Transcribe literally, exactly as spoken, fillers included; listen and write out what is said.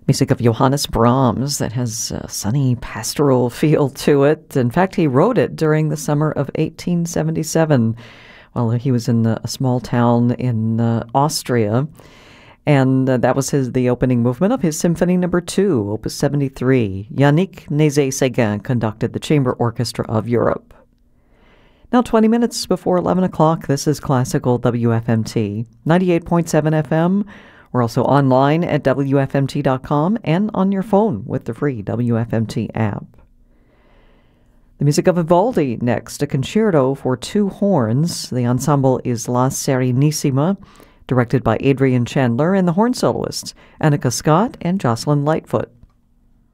Music of Johannes Brahms that has a sunny pastoral feel to it. In fact, he wrote it during the summer of eighteen seventy-seven while he was in a small town in uh, Austria. And uh, that was his the opening movement of his Symphony Number Two, Opus seventy-three. Yannick Nézet-Séguin conducted the Chamber Orchestra of Europe. Now, twenty minutes before eleven o'clock, this is Classical W F M T, ninety-eight point seven F M. We're also online at W F M T dot com and on your phone with the free W F M T app. The music of Vivaldi next, a concerto for two horns. The ensemble is La Serenissima, directed by Adrian Chandler, and the horn soloists, Annika Scott and Jocelyn Lightfoot.